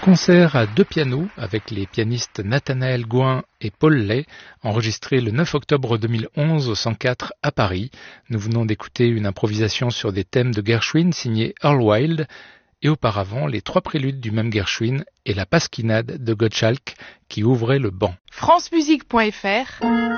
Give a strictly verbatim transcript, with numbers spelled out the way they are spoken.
Concert à deux pianos avec les pianistes Nathanaël Gouin et Paul Lay, enregistré le neuf octobre deux mille onze au cent quatre à Paris. Nous venons d'écouter une improvisation sur des thèmes de Gershwin signée Earl Wild, et auparavant les trois préludes du même Gershwin et la Pasquinade de Gottschalk qui ouvrait le banc. francemusique point f r